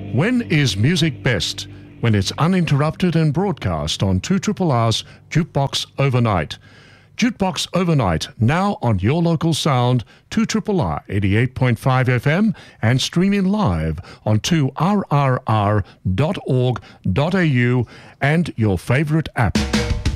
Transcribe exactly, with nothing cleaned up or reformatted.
When is music best? When it's uninterrupted and broadcast on two R R R's Jukebox Overnight. Jukebox Overnight, now on your local sound, two R R R eighty-eight point five F M and streaming live on two R R R dot org dot A U and your favorite app.